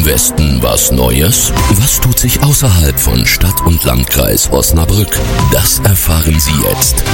Im Westen was Neues? Was tut sich außerhalb von Stadt und Landkreis Osnabrück? Das erfahren Sie jetzt.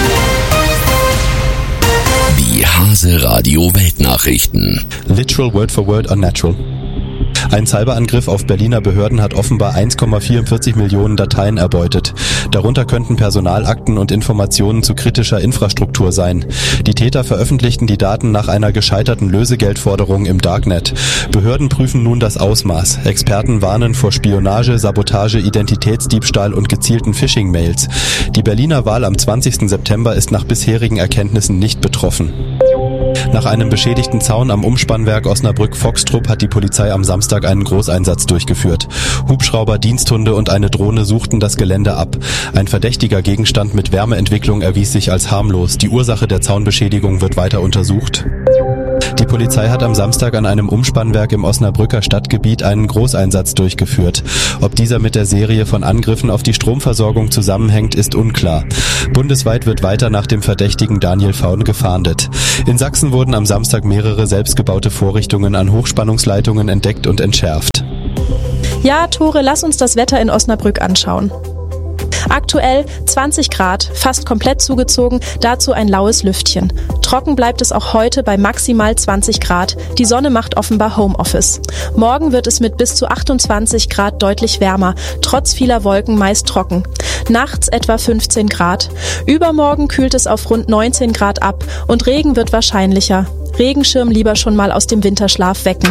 Die Hase Radio Weltnachrichten. Literal word for word unnatural. Ein Cyberangriff auf Berliner Behörden hat offenbar 1,44 Millionen Dateien erbeutet. Darunter könnten Personalakten und Informationen zu kritischer Infrastruktur sein. Die Täter veröffentlichten die Daten nach einer gescheiterten Lösegeldforderung im Darknet. Behörden prüfen nun das Ausmaß. Experten warnen vor Spionage, Sabotage, Identitätsdiebstahl und gezielten Phishing-Mails. Die Berliner Wahl am 20. September ist nach bisherigen Erkenntnissen nicht betroffen. Nach einem beschädigten Zaun am Umspannwerk Osnabrück-Foxtrupp hat die Polizei am Samstag einen Großeinsatz durchgeführt. Hubschrauber, Diensthunde und eine Drohne suchten das Gelände ab. Ein verdächtiger Gegenstand mit Wärmeentwicklung erwies sich als harmlos. Die Ursache der Zaunbeschädigung wird weiter untersucht. Die Polizei hat am Samstag an einem Umspannwerk im Osnabrücker Stadtgebiet einen Großeinsatz durchgeführt. Ob dieser mit der Serie von Angriffen auf die Stromversorgung zusammenhängt, ist unklar. Bundesweit wird weiter nach dem Verdächtigen Daniel Faun gefahndet. In Sachsen wurden am Samstag mehrere selbstgebaute Vorrichtungen an Hochspannungsleitungen entdeckt und entschärft. Ja, Tore, lass uns das Wetter in Osnabrück anschauen. Aktuell 20 Grad, fast komplett zugezogen, dazu ein laues Lüftchen. Trocken bleibt es auch heute bei maximal 20 Grad. Die Sonne macht offenbar Homeoffice. Morgen wird es mit bis zu 28 Grad deutlich wärmer, trotz vieler Wolken meist trocken. Nachts etwa 15 Grad. Übermorgen kühlt es auf rund 19 Grad ab und Regen wird wahrscheinlicher. Regenschirm lieber schon mal aus dem Winterschlaf wecken.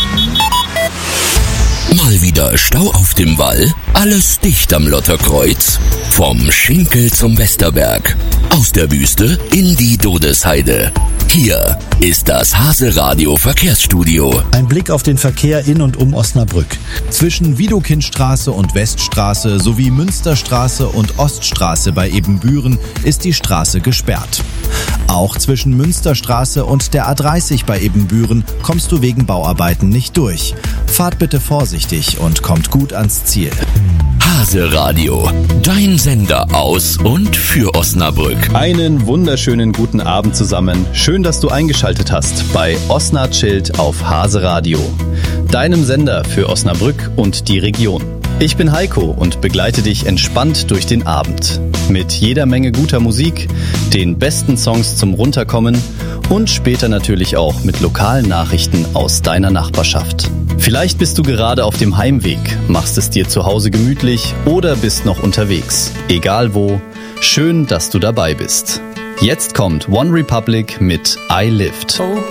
Mal wieder Stau auf dem Wall? Alles dicht am Lotterkreuz? Vom Schinkel zum Westerberg. Aus der Wüste in die Dodesheide. Hier ist das Hase Radio Verkehrsstudio. Ein Blick auf den Verkehr in und um Osnabrück. Zwischen Widokindstraße und Weststraße sowie Münsterstraße und Oststraße bei Ebenbüren ist die Straße gesperrt. Auch zwischen Münsterstraße und der A30 bei Ebenbüren kommst du wegen Bauarbeiten nicht durch. Fahrt bitte vorsichtig und kommt gut ans Ziel. Hase Radio, dein Sender aus und für Osnabrück. Einen wunderschönen guten Abend zusammen. Schön, dass du eingeschaltet hast bei Osna Chillt auf Hase Radio, deinem Sender für Osnabrück und die Region. Ich bin Heiko und begleite dich entspannt durch den Abend. Mit jeder Menge guter Musik, den besten Songs zum Runterkommen und später natürlich auch mit lokalen Nachrichten aus deiner Nachbarschaft. Vielleicht bist du gerade auf dem Heimweg, machst es dir zu Hause gemütlich oder bist noch unterwegs. Egal wo, schön, dass du dabei bist. Jetzt kommt One Republic mit I Lived.